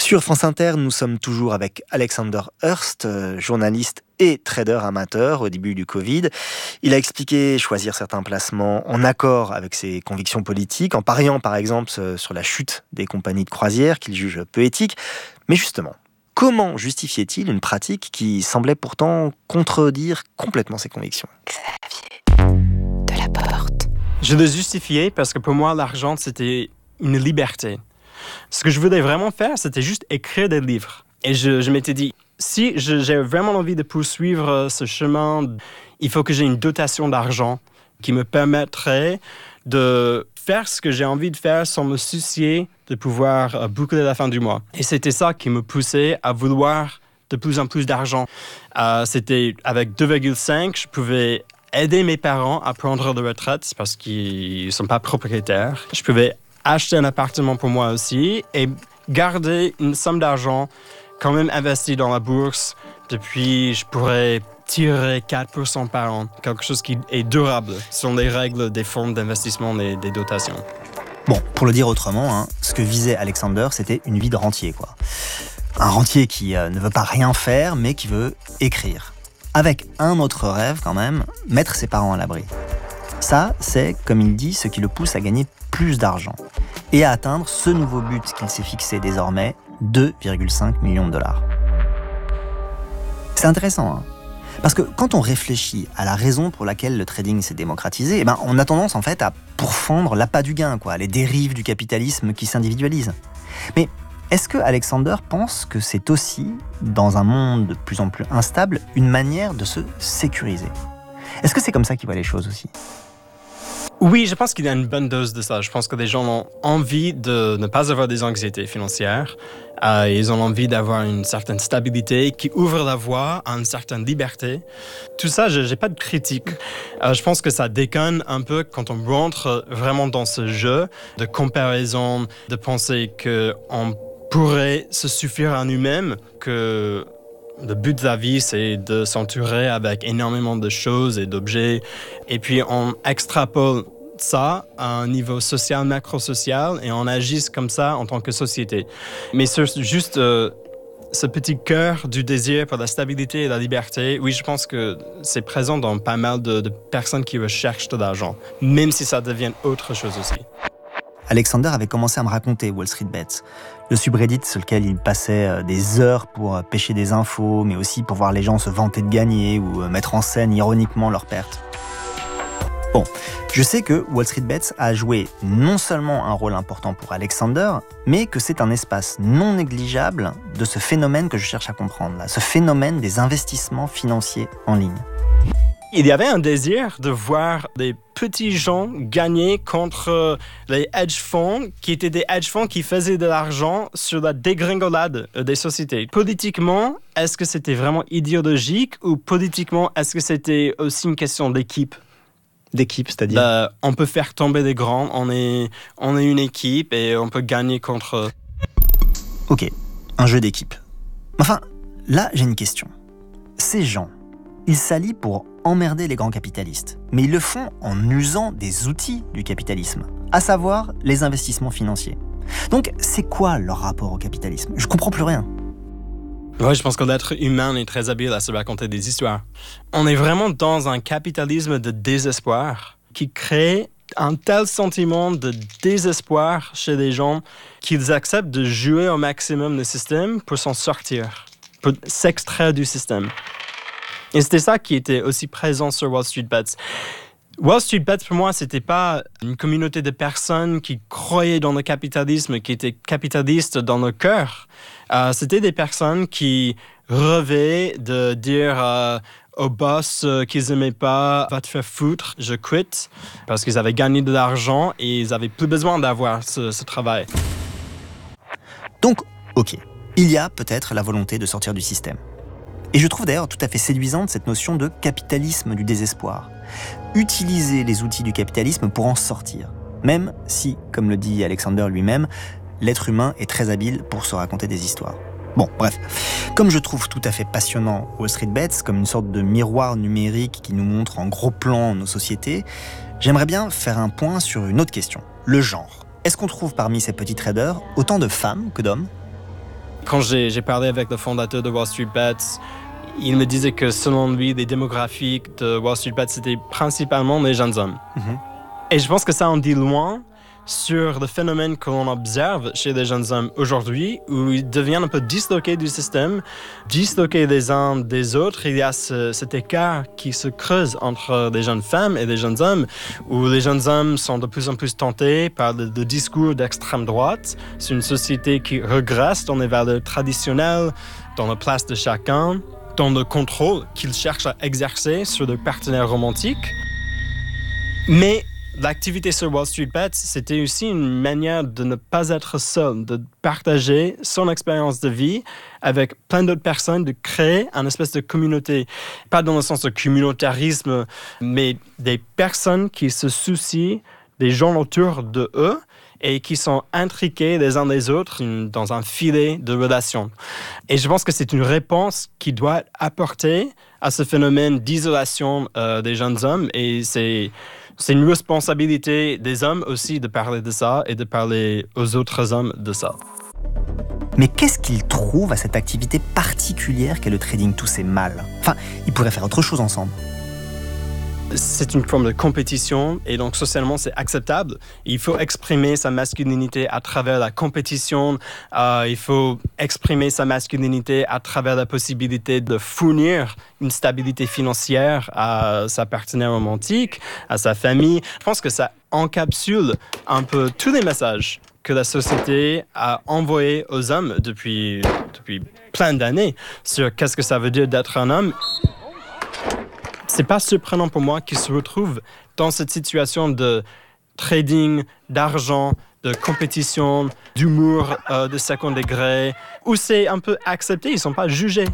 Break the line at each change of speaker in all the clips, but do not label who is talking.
Sur France Inter, nous sommes toujours avec Alexander Hurst, journaliste et trader amateur au début du Covid. Il a expliqué choisir certains placements en accord avec ses convictions politiques, en pariant par exemple sur la chute des compagnies de croisière qu'il juge peu éthique. Mais justement, comment justifiait-il une pratique qui semblait pourtant contredire complètement ses convictions ?
Xavier Delaporte.
Je le justifiais parce que pour moi, l'argent, c'était une liberté. Ce que je voulais vraiment faire, c'était juste écrire des livres. Et je m'étais dit, si j'ai vraiment envie de poursuivre ce chemin, il faut que j'ai une dotation d'argent qui me permettrait de faire ce que j'ai envie de faire sans me soucier de pouvoir boucler la fin du mois. Et c'était ça qui me poussait à vouloir de plus en plus d'argent. C'était avec 2,5, je pouvais aider mes parents à prendre de retraite parce qu'ils ne sont pas propriétaires. Je pouvais acheter un appartement pour moi aussi et garder une somme d'argent quand même investie dans la bourse. Depuis, je pourrais tirer 4% par an, quelque chose qui est durable selon les règles des fonds d'investissement et des dotations.
Bon, pour le dire autrement, ce que visait Alexander, c'était une vie de rentier, quoi. Un rentier qui ne veut pas rien faire, mais qui veut écrire. Avec un autre rêve quand même, mettre ses parents à l'abri. Ça, c'est, comme il dit, ce qui le pousse à gagner plus d'argent et à atteindre ce nouveau but qu'il s'est fixé désormais, 2,5 millions de dollars. C'est intéressant, parce que quand on réfléchit à la raison pour laquelle le trading s'est démocratisé, on a tendance en fait à pourfendre l'appât du gain, les dérives du capitalisme qui s'individualisent. Mais est-ce que Alexander pense que c'est aussi, dans un monde de plus en plus instable, une manière de se sécuriser ? Est-ce que c'est comme ça qu'il voit les choses aussi ?
Oui, je pense qu'il y a une bonne dose de ça. Je pense que les gens ont envie de ne pas avoir des anxiétés financières. Ils ont envie d'avoir une certaine stabilité qui ouvre la voie à une certaine liberté. Tout ça, je n'ai pas de critique. Je pense que ça déconne un peu quand on rentre vraiment dans ce jeu de comparaison, de penser qu'on pourrait se suffire à nous-mêmes, que le but de la vie, c'est de s'entourer avec énormément de choses et d'objets. Et puis, on extrapole ça à un niveau social, macro-social, et on agit comme ça en tant que société. Mais sur juste ce petit cœur du désir pour la stabilité et la liberté, oui, je pense que c'est présent dans pas mal de personnes qui recherchent de l'argent, même si ça devient autre chose aussi.
Alexander avait commencé à me raconter Wall Street Bets, le subreddit sur lequel il passait des heures pour pêcher des infos, mais aussi pour voir les gens se vanter de gagner ou mettre en scène ironiquement leurs pertes. Bon, je sais que Wall Street Bets a joué non seulement un rôle important pour Alexander, mais que c'est un espace non négligeable de ce phénomène que je cherche à comprendre, ce phénomène des investissements financiers en ligne.
Il y avait un désir de voir des petits gens gagner contre les hedge funds, qui étaient des hedge funds qui faisaient de l'argent sur la dégringolade des sociétés. Politiquement, est-ce que c'était vraiment idéologique ou politiquement, est-ce que c'était aussi une question d'équipe ?
D'équipe, c'est-à-dire
on peut faire tomber des grands, on est une équipe et on peut gagner contre...
Ok, un jeu d'équipe. Enfin, là, j'ai une question. Ces gens, ils s'allient pour emmerder les grands capitalistes, mais ils le font en usant des outils du capitalisme, à savoir les investissements financiers. Donc, c'est quoi leur rapport au capitalisme ? Je comprends plus rien.
Oui, je pense que l'être humain est très habile à se raconter des histoires. On est vraiment dans un capitalisme de désespoir qui crée un tel sentiment de désespoir chez les gens qu'ils acceptent de jouer au maximum le système pour s'en sortir, pour s'extraire du système. Et c'était ça qui était aussi présent sur Wall Street Bets. Wall Street Bets, pour moi, c'était pas une communauté de personnes qui croyaient dans le capitalisme, qui étaient capitalistes dans le cœur. C'était des personnes qui rêvaient de dire au boss qu'ils n'aimaient pas « va te faire foutre, je quitte », parce qu'ils avaient gagné de l'argent et ils n'avaient plus besoin d'avoir ce travail.
Donc, ok, il y a peut-être la volonté de sortir du système. Et je trouve d'ailleurs tout à fait séduisante cette notion de capitalisme du désespoir. Utiliser les outils du capitalisme pour en sortir. Même si, comme le dit Alexander lui-même, l'être humain est très habile pour se raconter des histoires. Bon, bref. Comme je trouve tout à fait passionnant Wall Street Bets, comme une sorte de miroir numérique qui nous montre en gros plan nos sociétés, j'aimerais bien faire un point sur une autre question. Le genre. Est-ce qu'on trouve parmi ces petits traders autant de femmes que d'hommes ?
Quand j'ai parlé avec le fondateur de Wall Street Bets, il me disait que selon lui, les démographiques de Wall Street Bets, c'était principalement les jeunes hommes. Et je pense que ça en dit loin sur le phénomène que l'on observe chez les jeunes hommes aujourd'hui, où ils deviennent un peu disloqués du système, disloqués les uns des autres. Il y a cet écart qui se creuse entre les jeunes femmes et les jeunes hommes, où les jeunes hommes sont de plus en plus tentés par le discours d'extrême droite. C'est une société qui regresse dans les valeurs traditionnelles, dans la place de chacun, dans le contrôle qu'ils cherchent à exercer sur leurs partenaires romantiques. Mais l'activité sur Wall Street Bets, c'était aussi une manière de ne pas être seul, de partager son expérience de vie avec plein d'autres personnes, de créer une espèce de communauté. Pas dans le sens de communautarisme, mais des personnes qui se soucient des gens autour de eux et qui sont intriqués les uns des autres dans un filet de relations. Et je pense que c'est une réponse qui doit être apportée à ce phénomène d'isolation des jeunes hommes, et c'est une responsabilité des hommes aussi de parler de ça et de parler aux autres hommes de ça.
Mais qu'est-ce qu'ils trouvent à cette activité particulière qu'est le trading tous ces mâles ? Enfin, ils pourraient faire autre chose ensemble.
C'est une forme de compétition et donc socialement c'est acceptable. Il faut exprimer sa masculinité à travers la compétition. Il faut exprimer sa masculinité à travers la possibilité de fournir une stabilité financière à sa partenaire romantique, à sa famille. Je pense que ça encapsule un peu tous les messages que la société a envoyés aux hommes depuis plein d'années sur qu'est-ce que ça veut dire d'être un homme. C'est pas surprenant pour moi qu'ils se retrouvent dans cette situation de trading, d'argent, de compétition, d'humour de second degré, où c'est un peu accepté, ils sont pas jugés.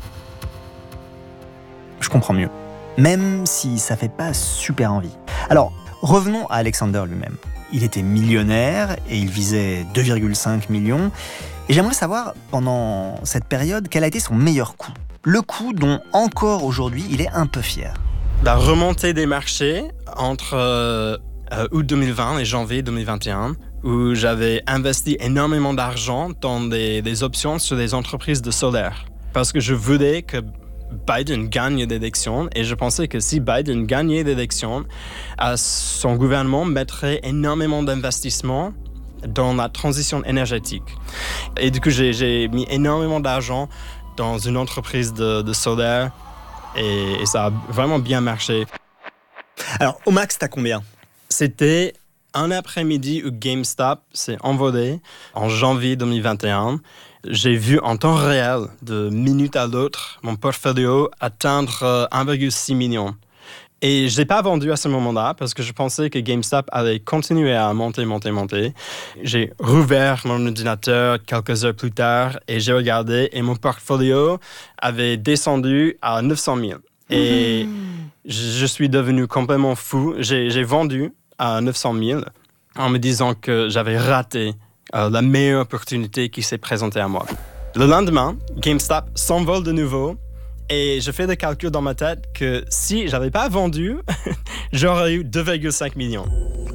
Je comprends mieux, même si ça fait pas super envie. Alors, revenons à Alexander lui-même. Il était millionnaire et il visait 2,5 millions. Et j'aimerais savoir, pendant cette période, quel a été son meilleur coup. Le coup dont, encore aujourd'hui, il est un peu fier.
La remontée des marchés entre août 2020 et janvier 2021, où j'avais investi énormément d'argent dans des options sur les entreprises de solaire. Parce que je voulais que Biden gagne l'élection et je pensais que si Biden gagnait l'élection, son gouvernement mettrait énormément d'investissements dans la transition énergétique. Et du coup, j'ai mis énormément d'argent dans une entreprise de solaire. Et ça a vraiment bien marché.
Alors, au max, t'as combien ?
C'était un après-midi où GameStop s'est envolé en janvier 2021. J'ai vu en temps réel, de minute à l'autre, mon portfolio atteindre 1,6 million. Et je n'ai pas vendu à ce moment-là parce que je pensais que GameStop allait continuer à monter. J'ai rouvert mon ordinateur quelques heures plus tard et j'ai regardé et mon portfolio avait descendu à 900 000. Et je suis devenu complètement fou. J'ai vendu à 900 000 en me disant que j'avais raté la meilleure opportunité qui s'est présentée à moi. Le lendemain, GameStop s'envole de nouveau. Et je fais des calculs dans ma tête que si je n'avais pas vendu, j'aurais eu 2,5 millions.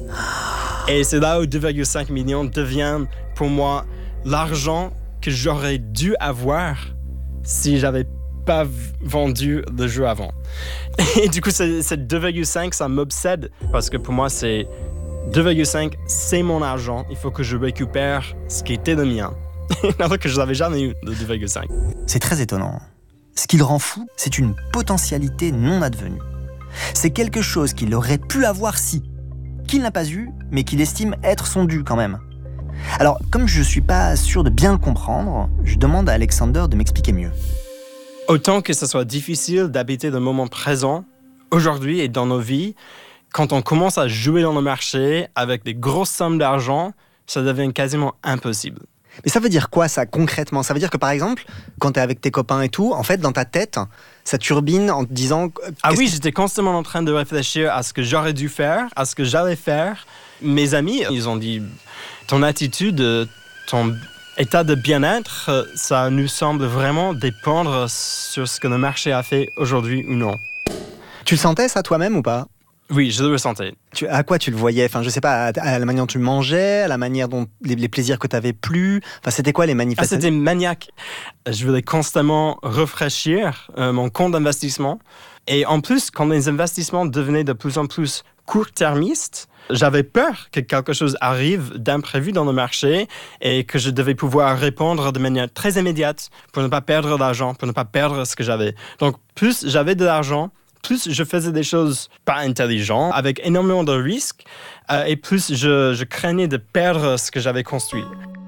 Et c'est là où 2,5 millions devient pour moi l'argent que j'aurais dû avoir si je n'avais pas vendu le jeu avant. Et du coup, cette 2,5, ça m'obsède parce que pour moi, c'est 2,5, c'est mon argent. Il faut que je récupère ce qui était le mien. Alors que je n'avais jamais eu de 2,5.
C'est très étonnant. Ce qui le rend fou, c'est une potentialité non advenue. C'est quelque chose qu'il aurait pu avoir si, qu'il n'a pas eu, mais qu'il estime être son dû quand même. Alors, comme je ne suis pas sûr de bien le comprendre, je demande à Alexander de m'expliquer mieux.
Autant que ce soit difficile d'habiter le moment présent, aujourd'hui et dans nos vies, quand on commence à jouer dans le marché avec des grosses sommes d'argent, ça devient quasiment impossible.
Mais ça veut dire quoi, ça, concrètement ? Ça veut dire que, par exemple, quand t'es avec tes copains et tout, en fait, dans ta tête, ça turbine en te disant...
Ah oui, j'étais constamment en train de réfléchir à ce que j'aurais dû faire, à ce que j'allais faire. Mes amis, ils ont dit, ton attitude, ton état de bien-être, ça nous semble vraiment dépendre sur ce que le marché a fait aujourd'hui ou non.
Tu le sentais, ça, toi-même, ou pas ?
Oui, je le ressentais.
À quoi tu le voyais? Enfin, je sais pas, à la manière dont tu mangeais, à la manière dont les plaisirs que tu avais plus. Enfin, c'était quoi les manifestations?
C'était maniaque. Je voulais constamment rafraîchir mon compte d'investissement. Et en plus, quand les investissements devenaient de plus en plus court-termistes, j'avais peur que quelque chose arrive d'imprévu dans le marché et que je devais pouvoir répondre de manière très immédiate pour ne pas perdre d'argent, pour ne pas perdre ce que j'avais. Donc, plus j'avais de l'argent, plus je faisais des choses pas intelligentes, avec énormément de risques, et plus je craignais de perdre ce que j'avais construit.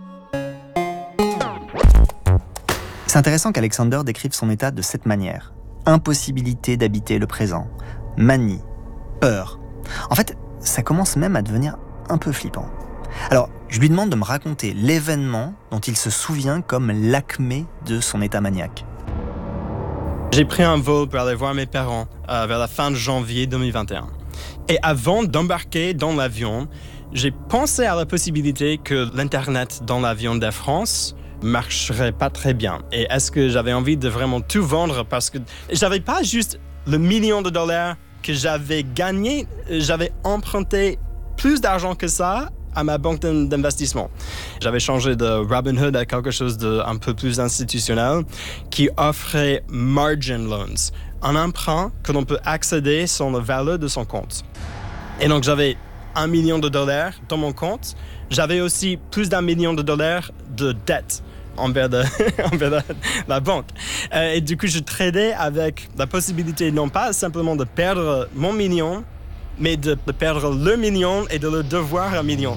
C'est intéressant qu'Alexander décrive son état de cette manière. Impossibilité d'habiter le présent, manie, peur. En fait, ça commence même à devenir un peu flippant. Alors, je lui demande de me raconter l'événement dont il se souvient comme l'acmé de son état maniaque.
J'ai pris un vol pour aller voir mes parents vers la fin de janvier 2021. Et avant d'embarquer dans l'avion, j'ai pensé à la possibilité que l'Internet dans l'avion d'Air France marcherait pas très bien. Et est-ce que j'avais envie de vraiment tout vendre parce que j'avais pas juste le million de dollars que j'avais gagné, j'avais emprunté plus d'argent que ça à ma banque d'investissement. J'avais changé de Robinhood à quelque chose d'un peu plus institutionnel qui offrait margin loans, un emprunt que l'on peut accéder sans la valeur de son compte. Et donc j'avais $1 million dans mon compte. J'avais aussi plus d'$1 million de dette envers la banque. Et du coup, je tradais avec la possibilité non pas simplement de perdre mon million, mais de perdre le million et de le devoir $1 million.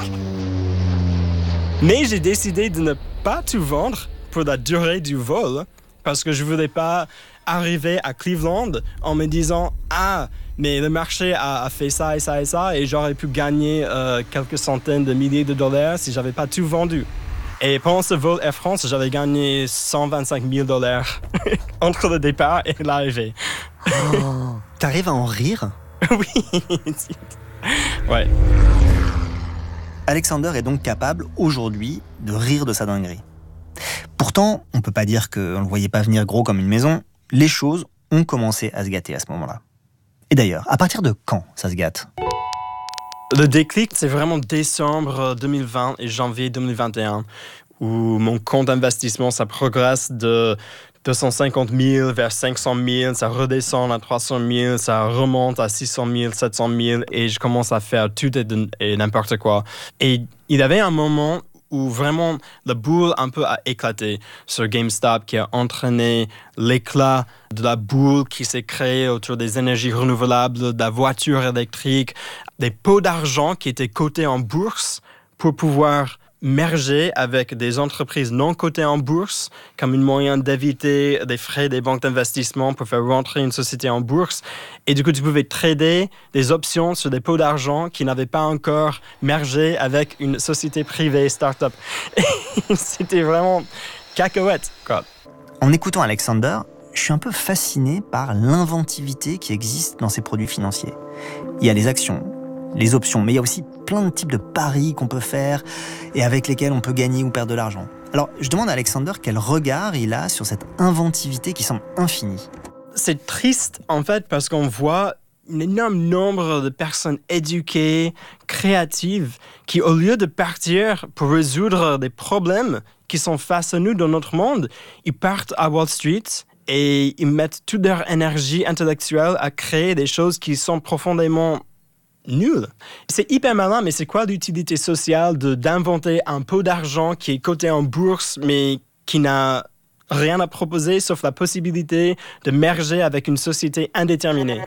Mais j'ai décidé de ne pas tout vendre pour la durée du vol parce que je ne voulais pas arriver à Cleveland en me disant « Ah, mais le marché a fait ça et ça et ça et j'aurais pu gagner quelques centaines de milliers de dollars si je n'avais pas tout vendu. » Et pendant ce vol Air France, j'avais gagné $125 000 entre le départ et l'arrivée.
Oh, t'arrives à en rire?
Oui. Ouais.
Alexander est donc capable, aujourd'hui, de rire de sa dinguerie. Pourtant, on peut pas dire qu'on ne le voyait pas venir gros comme une maison. Les choses ont commencé à se gâter à ce moment-là. Et d'ailleurs, à partir de quand ça se gâte?
Le déclic, c'est vraiment décembre 2020 et janvier 2021, où mon compte d'investissement, ça progresse de 250 000 vers 500 000, ça redescend à 300 000, ça remonte à 600 000, 700 000, et je commence à faire tout et n'importe quoi. Et il y avait un moment où vraiment la boule un peu a éclaté sur GameStop, qui a entraîné l'éclat de la boule qui s'est créée autour des énergies renouvelables, de la voiture électrique, des pots d'argent qui étaient cotés en bourse pour pouvoir merger avec des entreprises non cotées en bourse comme un moyen d'éviter des frais des banques d'investissement pour faire rentrer une société en bourse. Et du coup, tu pouvais trader des options sur des pots d'argent qui n'avaient pas encore mergé avec une société privée, start-up. Et c'était vraiment cacahuète, quoi.
En écoutant Alexander, je suis un peu fasciné par l'inventivité qui existe dans ces produits financiers. Il y a les actions, les options, mais il y a aussi plein de types de paris qu'on peut faire et avec lesquels on peut gagner ou perdre de l'argent. Alors, je demande à Alexander quel regard il a sur cette inventivité qui semble infinie.
C'est triste, en fait, parce qu'on voit un énorme nombre de personnes éduquées, créatives, qui, au lieu de partir pour résoudre des problèmes qui sont face à nous dans notre monde, ils partent à Wall Street et ils mettent toute leur énergie intellectuelle à créer des choses qui sont profondément nul. C'est hyper malin, mais c'est quoi l'utilité sociale d'inventer un pot d'argent qui est coté en bourse, mais qui n'a rien à proposer sauf la possibilité de merger avec une société indéterminée?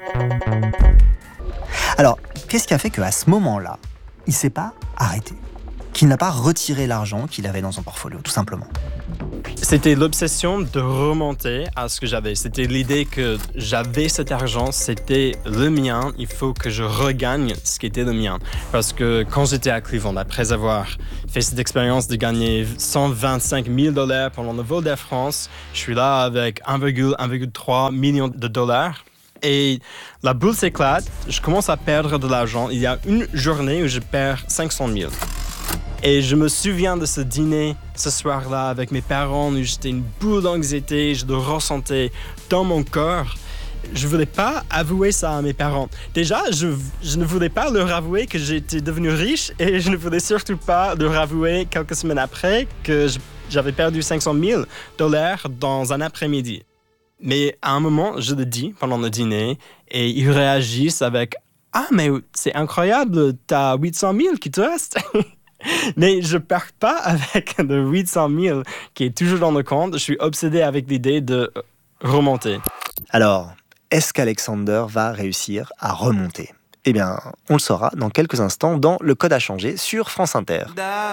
Alors, qu'est-ce qui a fait qu'à ce moment-là, il ne s'est pas arrêté? Qu'il n'a pas retiré l'argent qu'il avait dans son portfolio, tout simplement?
C'était l'obsession de remonter à ce que j'avais. C'était l'idée que j'avais cet argent, c'était le mien, il faut que je regagne ce qui était le mien. Parce que quand j'étais à Cleveland, après avoir fait cette expérience de gagner $125 000 pendant le vol d'Air France, je suis là avec 1,3 million de dollars. Et la boule s'éclate, je commence à perdre de l'argent. Il y a une journée où je perds 500 000. Et je me souviens de ce dîner, ce soir-là, avec mes parents, où j'étais une boule d'anxiété, je le ressentais dans mon corps. je voulais pas avouer ça à mes parents. Déjà, je ne voulais pas leur avouer que j'étais devenu riche et je ne voulais surtout pas leur avouer quelques semaines après que j'avais perdu $500 000 dans un après-midi. Mais à un moment, je le dis pendant le dîner et ils réagissent avec « Ah, mais c'est incroyable, t'as 800 000 qui te restent !» Mais je ne pars pas avec le 800 000 qui est toujours dans le compte. Je suis obsédé avec l'idée de remonter.
Alors, est-ce qu'Alexander va réussir à remonter ? Eh bien, on le saura dans quelques instants dans Le Code à changer sur France Inter.